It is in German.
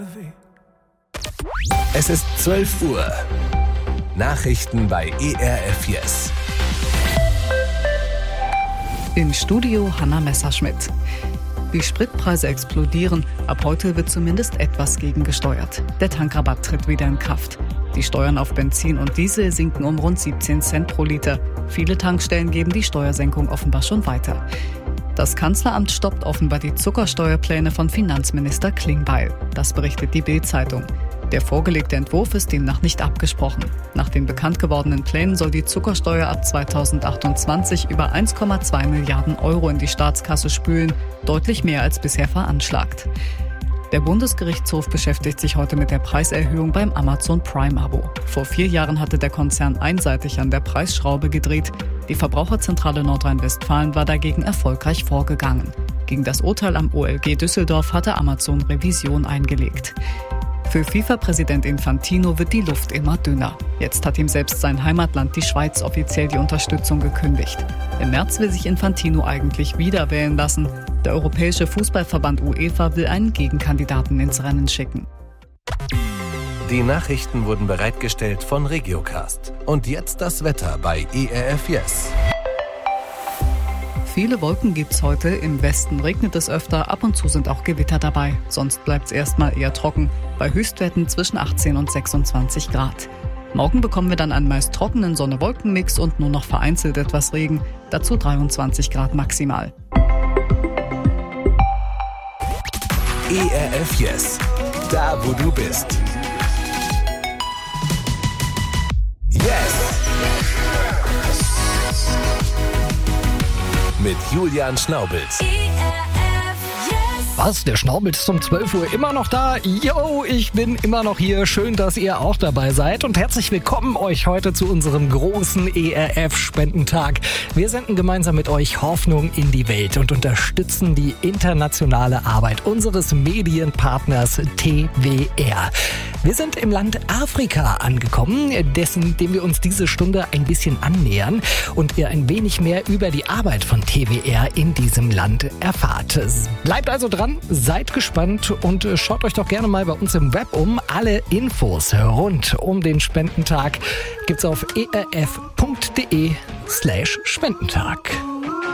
Es ist 12 Uhr. Nachrichten bei ERF Yes. Im Studio Hanna Messerschmidt. Die Spritpreise explodieren. Ab heute wird zumindest etwas gegengesteuert. Der Tankrabatt tritt wieder in Kraft. Die Steuern auf Benzin und Diesel sinken um rund 17 Cent pro Liter. Viele Tankstellen geben die Steuersenkung offenbar schon weiter. Das Kanzleramt stoppt offenbar die Zuckersteuerpläne von Finanzminister Klingbeil. Das berichtet die Bild-Zeitung. Der vorgelegte Entwurf ist demnach nicht abgesprochen. Nach den bekannt gewordenen Plänen soll die Zuckersteuer ab 2028 über 1,2 Milliarden Euro in die Staatskasse spülen, deutlich mehr als bisher veranschlagt. Der Bundesgerichtshof beschäftigt sich heute mit der Preiserhöhung beim Amazon Prime-Abo. Vor 4 Jahren hatte der Konzern einseitig an der Preisschraube gedreht. Die Verbraucherzentrale Nordrhein-Westfalen war dagegen erfolgreich vorgegangen. Gegen das Urteil am OLG Düsseldorf hatte Amazon Revision eingelegt. Für FIFA-Präsident Infantino wird die Luft immer dünner. Jetzt hat ihm selbst sein Heimatland, die Schweiz, offiziell die Unterstützung gekündigt. Im März will sich Infantino eigentlich wieder wählen lassen. Der Europäische Fußballverband UEFA will einen Gegenkandidaten ins Rennen schicken. Die Nachrichten wurden bereitgestellt von Regiocast. Und jetzt das Wetter bei ERF Yes. Viele Wolken gibt's heute. Im Westen regnet es öfter, ab und zu sind auch Gewitter dabei. Sonst bleibt's erstmal eher trocken, bei Höchstwerten zwischen 18 und 26 Grad. Morgen bekommen wir dann einen meist trockenen Sonne-Wolken-Mix und nur noch vereinzelt etwas Regen, dazu 23 Grad maximal. ERF Yes, da wo du bist. Yes! Mit Julian Schnaubels. Was? Der Schnaubel ist um 12 Uhr immer noch da? Yo, ich bin immer noch hier. Schön, dass ihr auch dabei seid und herzlich willkommen euch heute zu unserem großen ERF-Spendentag. Wir senden gemeinsam mit euch Hoffnung in die Welt und unterstützen die internationale Arbeit unseres Medienpartners TWR. Wir sind im Land Afrika angekommen, dem wir uns diese Stunde ein bisschen annähern und ihr ein wenig mehr über die Arbeit von TWR in diesem Land erfahrt. Bleibt also dran, seid gespannt und schaut euch doch gerne mal bei uns im Web um. Alle Infos rund um den Spendentag gibt's auf erf.de/Spendentag.